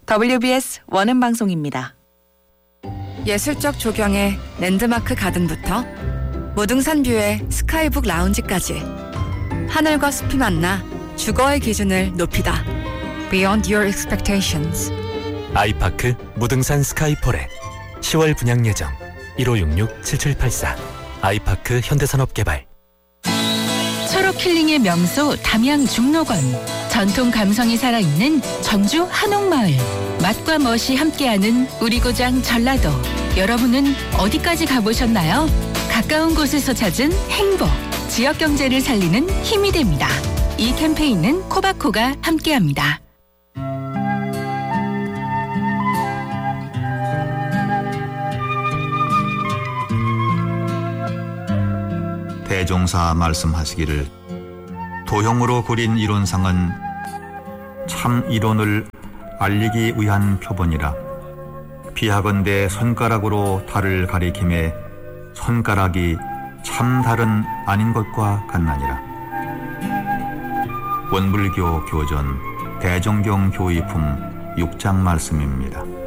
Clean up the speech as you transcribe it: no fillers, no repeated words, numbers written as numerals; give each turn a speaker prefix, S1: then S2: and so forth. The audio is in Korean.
S1: WBS 원음 방송입니다.
S2: 예술적 조경의 랜드마크 가든부터 무등산 뷰의 스카이북 라운지까지 하늘과 숲이 만나 주거의 기준을 높이다. Beyond Your Expectations.
S3: 아이파크 무등산 스카이폴에 10월 분양 예정 1566-7784 아이파크 현대산업개발.
S4: 초록 힐링의 명소 담양 중록원. 전통 감성이 살아있는 전주 한옥마을. 맛과 멋이 함께하는 우리 고장 전라도. 여러분은 어디까지 가보셨나요? 가까운 곳에서 찾은 행복. 지역 경제를 살리는 힘이 됩니다. 이 캠페인은 코바코가 함께합니다.
S5: 대종사 말씀하시기를 도형으로 그린 이론상은 참 이론을 알리기 위한 표본이라 비하건대 손가락으로 달을 가리킴에 손가락이 참 달은 아닌 것과 같나니라. 원불교 교전 대종경 교의품 6장 말씀입니다.